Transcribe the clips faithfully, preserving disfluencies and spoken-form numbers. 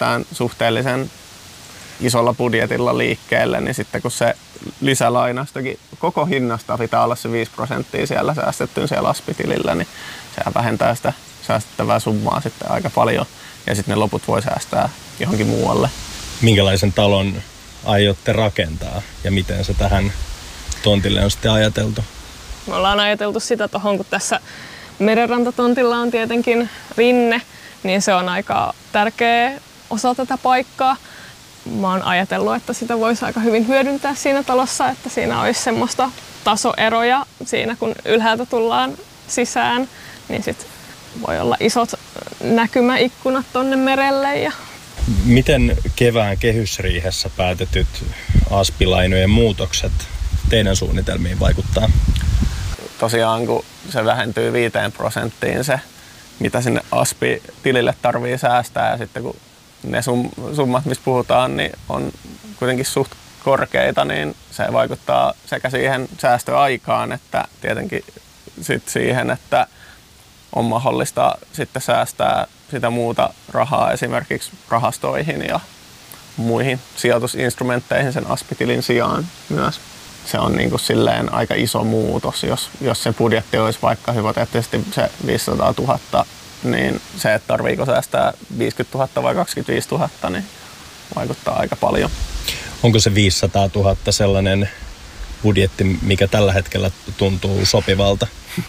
lähdetään suhteellisen isolla budjetilla liikkeelle, niin sitten kun se lisälainastakin koko hinnasta pitää olla se viisi prosenttia siellä säästettyyn siellä aspitilillä, niin sehän vähentää sitä säästettävää summaa sitten aika paljon ja sitten ne loput voi säästää johonkin muualle. Minkälaisen talon aiotte rakentaa ja miten se tähän tontille on sitten ajateltu? Me ollaan ajateltu sitä tuohon, kun tässä merenrantatontilla on tietenkin rinne, niin se on aika tärkeä osa tätä paikkaa. Mä oon ajatellut, että sitä voisi aika hyvin hyödyntää siinä talossa, että siinä olisi semmoista tasoeroja siinä, kun ylhäältä tullaan sisään, niin sit voi olla isot näkymäikkunat tonne merelle. Ja miten kevään kehysriihessä päätetyt aspilainojen muutokset teidän suunnitelmiin vaikuttaa? Tosiaan kun se vähentyy viiteen prosenttiin se, mitä sinne aspi-tilille tarvii säästää ja sitten kun ne summat, mistä puhutaan, niin on kuitenkin suht korkeita, niin se vaikuttaa sekä siihen säästöaikaan että tietenkin sit siihen, että on mahdollista sitten säästää sitä muuta rahaa esimerkiksi rahastoihin ja muihin sijoitusinstrumentteihin sen aspitilin sijaan myös. Se on niin kuin silleen aika iso muutos, jos, jos se budjetti olisi vaikka hypoteettisesti se viisisataatuhatta, niin se, että tarviiko säästää viisikymmentätuhatta vai kaksikymmentäviisituhatta, niin vaikuttaa aika paljon. Onko se viisisataatuhatta sellainen budjetti, mikä tällä hetkellä tuntuu sopivalta?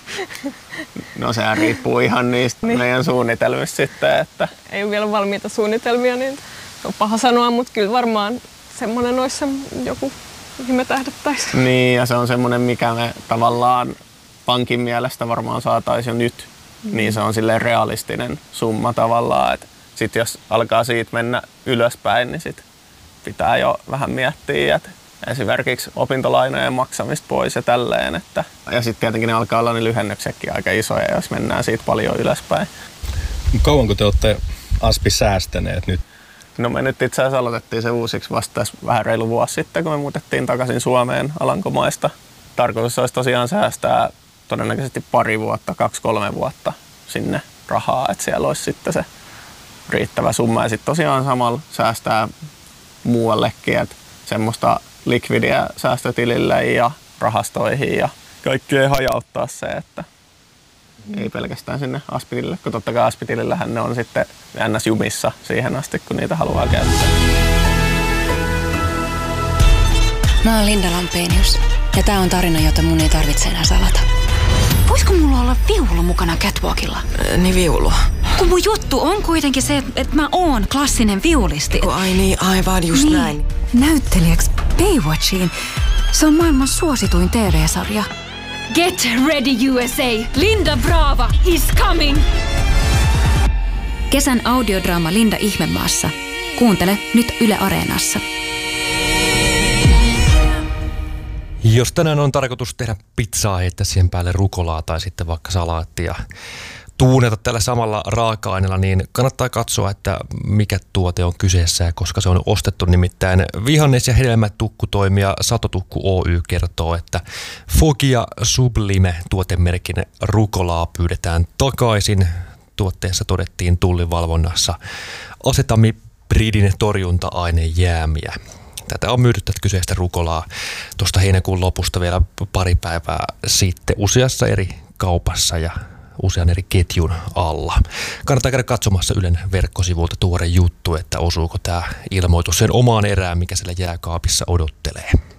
No sehän riippuu ihan niistä niin. meidän suunnitelmista sitten, että ei ole vielä valmiita suunnitelmia, niin on paha sanoa, mutta kyllä varmaan semmoinen olisi se joku, mihin me tähdättäisiin. Niin, ja se on semmoinen, mikä me tavallaan pankin mielestä varmaan saataisiin jo nyt. Mm. Niin se on silleen realistinen summa tavallaan, että sit jos alkaa siitä mennä ylöspäin, niin sit pitää jo vähän miettiä, että esimerkiksi opintolainojen maksamista pois ja tälleen. Että, ja sitten tietenkin ne alkaa olla ne lyhennyksetkin aika isoja, jos mennään siitä paljon ylöspäin. Kauanko te olette aspi säästäneet nyt? No me nyt itse asiassa aloitettiin se uusiksi vasta vähän reilu vuosi sitten, kun me muutettiin takaisin Suomeen Alankomaista. Tarkoitus olisi tosiaan säästää todennäköisesti pari vuotta, kaksi-kolme vuotta sinne rahaa, että siellä olisi sitten se riittävä summa. Ja sitten tosiaan samalla säästää muuallekin, että semmoista likvidiä säästötilille ja rahastoihin ja kaikkea hajauttaa se, että mm. ei pelkästään sinne aspitilille, kun totta kai aspitilillähän ne on sitten ns. Jumissa siihen asti, kun niitä haluaa käyttää. Mä oon Linda Lampenius ja tää on tarina, jota mun ei tarvitse enää salata. Voisiko mulla olla viulu mukana catwalkilla? Äh, niin viulu. Kun mun juttu on kuitenkin se, että mä oon klassinen viulisti. Oh, ai niin, aivan just niin. näin. Näyttelijäksi Baywatchiin. Se on maailman suosituin T V-sarja. Get ready U S A! Linda Brava is coming! Kesän audiodraama Linda Ihmemaassa. Kuuntele nyt Yle Areenassa. Jos tänään on tarkoitus tehdä pizzaa, heittää siihen päälle rukolaa tai sitten vaikka salaattia, tuuneta tällä samalla raaka-aineella, niin kannattaa katsoa, että mikä tuote on kyseessä ja koska se on ostettu. Nimittäin vihannes- ja hedelmätukkutoimija Satotukku Oy kertoo, että Fogia Sublime -tuotemerkin rukolaa pyydetään takaisin. Tuotteessa todettiin tullivalvonnassa asetamibridin torjunta-ainejäämiä. Tätä on myyty tätä kyseistä rukolaa tuosta heinäkuun lopusta vielä pari päivää sitten useassa eri kaupassa ja usean eri ketjun alla. Kannattaa käydä katsomassa Ylen verkkosivulta tuore juttu, että osuuko tämä ilmoitus sen omaan erään, mikä siellä jääkaapissa odottelee.